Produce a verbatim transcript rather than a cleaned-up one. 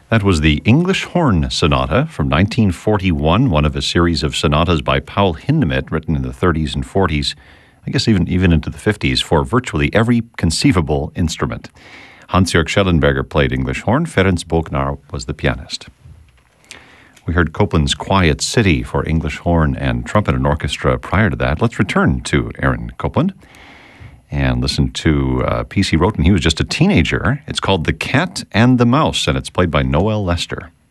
That was the English Horn Sonata from nineteen forty-one, one of a series of sonatas by Paul Hindemith, written in the thirties and forties, I guess even, even into the fifties, for virtually every conceivable instrument. Hans-Jörg Schellenberger played English horn. Ferenc Bognár was the pianist. We heard Copland's Quiet City for English horn and trumpet and orchestra prior to that. Let's return to Aaron Copland and listen to a piece he wrote when he was just a teenager. It's called The Cat and the Mouse, and it's played by Noel Lester.